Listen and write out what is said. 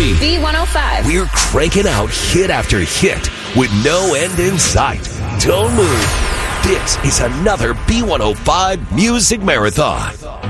B105. We're cranking out hit after hit with no end in sight. Don't move. This is another B105 Music Marathon.